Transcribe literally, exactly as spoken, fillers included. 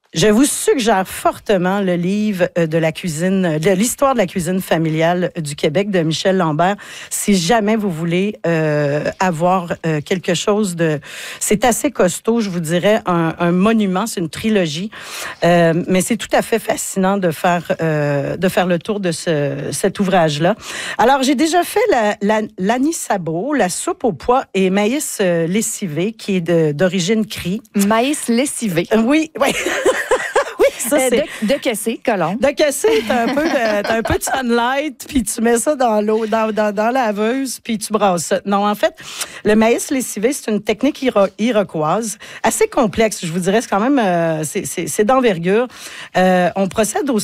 Je vous suggère fortement le livre de la cuisine, de l'histoire de la cuisine familiale du Québec de Michel Lambert. Si jamais vous voulez euh, avoir euh, quelque chose de, c'est assez costaud, je vous dirais, un, un monument, c'est une trilogie, euh, mais c'est tout à fait fascinant de faire euh, de faire le tour de ce, cet ouvrage-là. Alors j'ai déjà fait la, la l'anis sabot, la soupe aux pois et maïs euh, lessivé, qui est de, d'origine cri. Maïs lessivé. Euh, oui, oui. Ça, euh, de, de casser, colon. De casser, t'as un peu de, t'as un peu de sunlight, puis tu mets ça dans l'eau, dans, dans, dans la laveuse, puis tu brasses ça. Non, en fait, le maïs lessivé, c'est une technique iro- iroquoise, assez complexe, je vous dirais, c'est quand même, euh, c'est, c'est, c'est d'envergure. Euh, on procède au